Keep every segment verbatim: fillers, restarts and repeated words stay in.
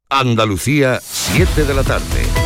Andalucía, siete de la tarde.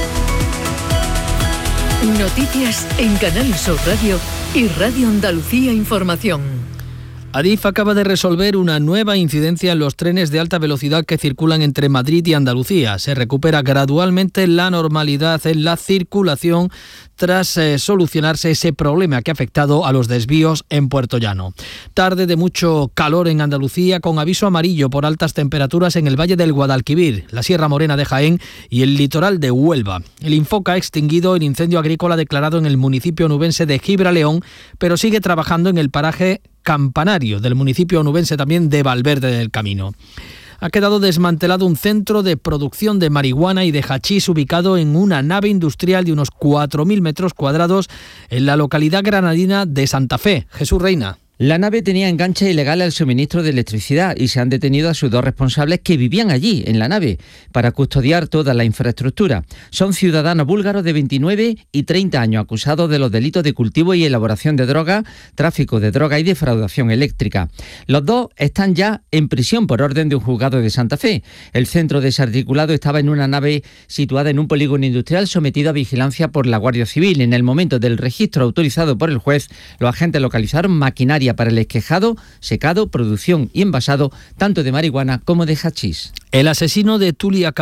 Noticias en Canal Sur Radio y Radio Andalucía Información. Adif acaba de resolver una nueva incidencia en los trenes de alta velocidad que circulan entre Madrid y Andalucía. Se recupera gradualmente la normalidad en la circulación tras eh, solucionarse ese problema que ha afectado a los desvíos en Puerto Llano. Tarde de mucho calor en Andalucía, con aviso amarillo por altas temperaturas en el Valle del Guadalquivir, la Sierra Morena de Jaén y el litoral de Huelva. El Infoca ha extinguido el incendio agrícola declarado en el municipio onubense de Gibraleón, pero sigue trabajando en el paraje Campanario del municipio onubense también de Valverde del Camino. Ha quedado desmantelado un centro de producción de marihuana y de hachís ubicado en una nave industrial de unos cuatro mil metros cuadrados en la localidad granadina de Santa Fe. Jesús Reina. La nave tenía enganche ilegal al suministro de electricidad y se han detenido a sus dos responsables que vivían allí, en la nave, para custodiar toda la infraestructura. Son ciudadanos búlgaros de veintinueve y treinta años acusados de los delitos de cultivo y elaboración de droga, tráfico de droga y defraudación eléctrica. Los dos están ya en prisión por orden de un juzgado de Santa Fe. El centro desarticulado estaba en una nave situada en un polígono industrial sometido a vigilancia por la Guardia Civil. En el momento del registro autorizado por el juez, los agentes localizaron maquinaria para el esquejado, secado, producción y envasado tanto de marihuana como de hachís. El asesino de Tulia